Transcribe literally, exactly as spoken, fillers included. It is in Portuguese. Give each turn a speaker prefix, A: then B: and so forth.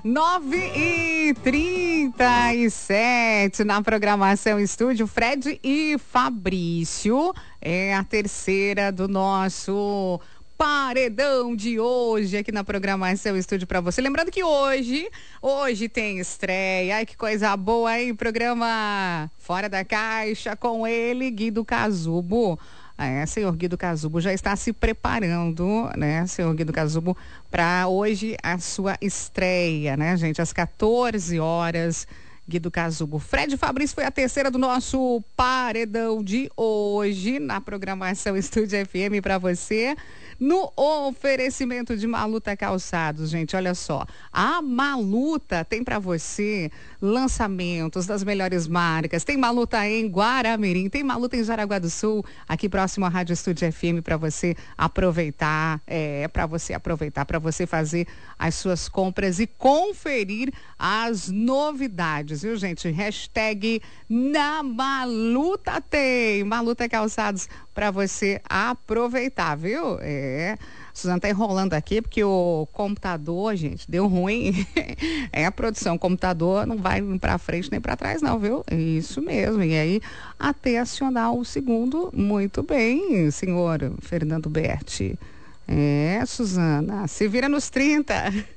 A: nove e trinta e sete na programação Estúdio Fred e Fabrício. É a terceira do nosso paredão de hoje aqui na programação Estúdio para você. Lembrando que hoje, hoje tem estreia. Ai, que coisa boa, hein? Programa Fora da Caixa com ele, Guido Casubo. É, senhor Guido Casubo já está se preparando, né, senhor Guido Casubo, para hoje a sua estreia, né, gente, às quatorze horas. Guido Casubo. Fred Fabrício foi a terceira do nosso paredão de hoje na programação Estúdio F M para você. No oferecimento de Maluta Calçados, gente, olha só. A Maluta tem para você lançamentos das melhores marcas. Tem Maluta em Guaramirim, tem Maluta em Jaraguá do Sul, aqui próximo à Rádio Estúdio F M para você aproveitar, é, para você aproveitar, para você fazer as suas compras e conferir as novidades. Viu, gente? Hashtag na Maluta tem. Maluta Calçados para você aproveitar, viu? É. Suzana tá enrolando aqui porque o computador, gente, deu ruim. É a produção, o computador não vai para frente nem para trás não, viu? Isso mesmo. E aí, até acionar o segundo, muito bem, senhor Fernando Berti. É, Suzana, se vira nos trinta.